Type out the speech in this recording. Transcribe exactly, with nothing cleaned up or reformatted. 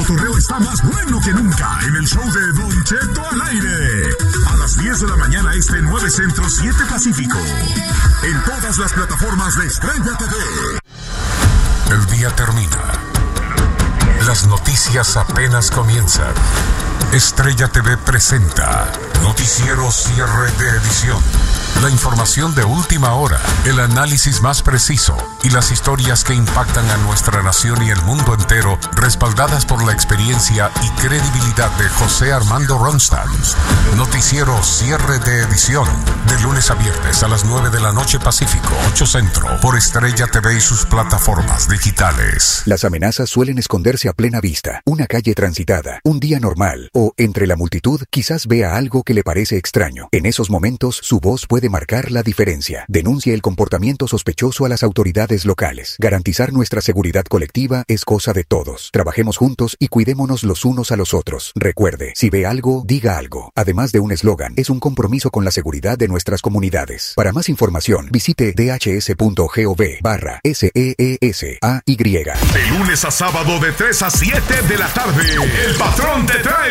cotorreo está más bueno que nunca en el show de Don Cheto al aire. A las diez de la mañana este, nueve Centro, siete Pacífico. En todas las plataformas de Estrella T V. El día termina. Las noticias apenas comienzan. Estrella T V presenta Noticiero Cierre de Edición. La información de última hora, el análisis más preciso y las historias que impactan a nuestra nación y el mundo entero, respaldadas por la experiencia y credibilidad de José Armando Ronstadt. Noticiero Cierre de Edición, de lunes a viernes a las nueve de la noche Pacífico, ocho Centro, por Estrella T V y sus plataformas digitales. Las amenazas suelen esconderse a plena vista. Una calle transitada, un día normal, o entre la multitud quizás vea algo que le parece extraño. En esos momentos, su voz puede marcar la diferencia. Denuncie el comportamiento sospechoso a las autoridades locales. Garantizar nuestra seguridad colectiva es cosa de todos. Trabajemos juntos y cuidémonos los unos a los otros. Recuerde, si ve algo, diga algo. Además de un eslogan, es un compromiso con la seguridad de nuestras comunidades. Para más información, visite dhs.gov barra S E E S A Y. De lunes a sábado de tres a siete de la tarde, el patrón te trae